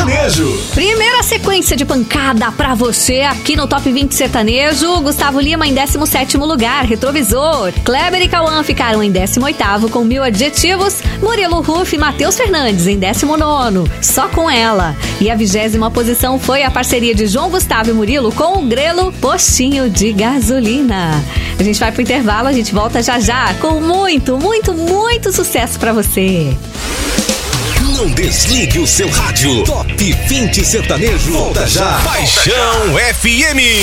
Sertanejo. Primeira sequência de pancada pra você aqui no Top 20 Sertanejo. Gustavo Lima em 17º lugar, Retrovisor. Kleber e Cauã ficaram em 18º com 1000 adjetivos. Murilo Huff e Matheus Fernandes em 19º, Só Com Ela. E a 20ª posição foi a parceria de João Gustavo e Murilo com o Grelo, Postinho de Gasolina. A gente vai pro intervalo, a gente volta já já com muito sucesso pra você. Não desligue o seu rádio. Top 20 Sertanejo. Volta já. Paixão FM.